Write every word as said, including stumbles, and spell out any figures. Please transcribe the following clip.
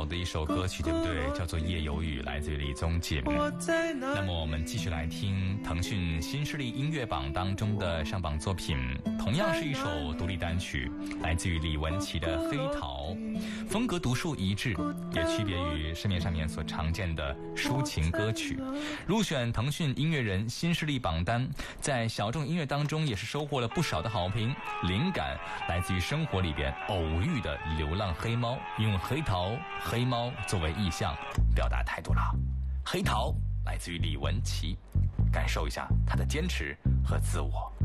的一首歌曲，对不对？叫做《夜有雨》，来自于李宗锦。那么我们继续来听腾讯新势力音乐榜当中的上榜作品，同样是一首独立单曲，来自于李文琪的《黑桃》，风格独树一帜，也区别于市面上面所常见的抒情歌曲。入选腾讯音乐人新势力榜单，在小众音乐当中也是收获了不少的好评。灵感来自于生活里边偶遇的流浪黑猫，用黑桃黑猫作为意象表达态度了。黑桃来自于李文琪，感受一下他的坚持和自我。